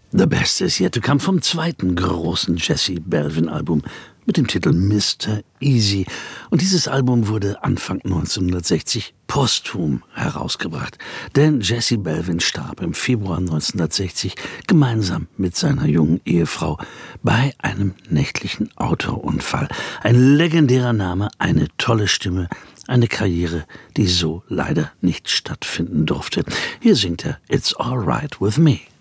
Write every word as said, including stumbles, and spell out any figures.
The Best Is Yet to Come vom zweiten großen Jesse Belvin-Album mit dem Titel Mister Easy. Und dieses Album wurde Anfang neunzehnhundertsechzig posthum herausgebracht. Denn Jesse Belvin starb im Februar neunzehnhundertsechzig gemeinsam mit seiner jungen Ehefrau bei einem nächtlichen Autounfall. Ein legendärer Name, eine tolle Stimme, eine Karriere, die so leider nicht stattfinden durfte. Hier singt er It's All Right With Me.